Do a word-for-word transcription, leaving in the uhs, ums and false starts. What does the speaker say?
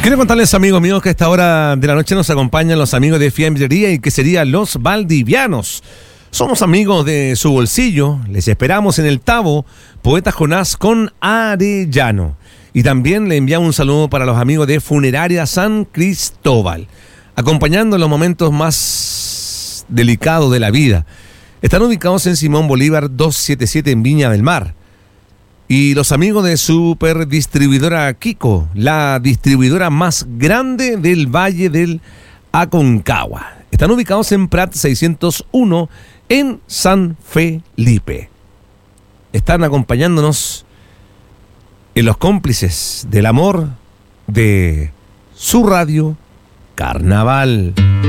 Quiero contarles, amigos míos, que a esta hora de la noche nos acompañan los amigos de Fiambrería y que serían los Valdivianos. Somos amigos de su bolsillo. Les esperamos en el Tabo, Poeta Jonás con Arellano. Y también le enviamos un saludo para los amigos de Funeraria San Cristóbal, acompañando en los momentos más delicados de la vida. Están ubicados en Simón Bolívar doscientos setenta y siete en Viña del Mar. Y los amigos de Super Distribuidora Kiko, la distribuidora más grande del Valle del Aconcagua. Están ubicados en Prat seiscientos uno en San Felipe. Están acompañándonos en los cómplices del amor de su radio Carnaval.